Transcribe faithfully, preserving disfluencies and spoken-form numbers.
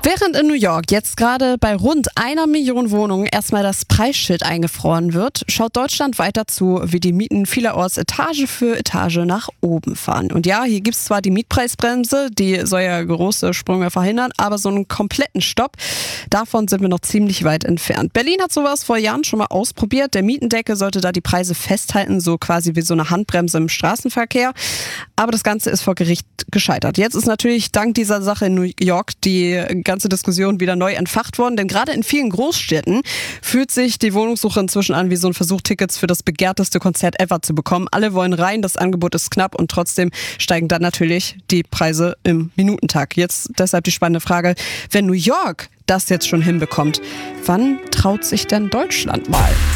Während in New York jetzt gerade bei rund einer Million Wohnungen erstmal das Preisschild eingefroren wird, schaut Deutschland weiter zu, wie die Mieten vielerorts Etage für Etage nach oben fahren. Und ja, hier gibt es zwar die Mietpreisbremse, die soll ja große Sprünge verhindern, aber so einen kompletten Stopp, davon sind wir noch ziemlich weit entfernt. Berlin hat sowas vor Jahren schon mal ausprobiert. Der Mietendeckel sollte da die Preise festhalten, so quasi wie so eine Handbremse im Straßenverkehr. Aber das Ganze ist vor Gericht gescheitert. Jetzt ist natürlich dank dieser Sache in New York die ganze Diskussion wieder neu entfacht worden, denn gerade in vielen Großstädten fühlt sich die Wohnungssuche inzwischen an wie so ein Versuch, Tickets für das begehrteste Konzert ever zu bekommen. Alle wollen rein, das Angebot ist knapp und trotzdem steigen dann natürlich die Preise im Minutentakt. Jetzt deshalb die spannende Frage, wenn New York das jetzt schon hinbekommt, wann traut sich denn Deutschland mal?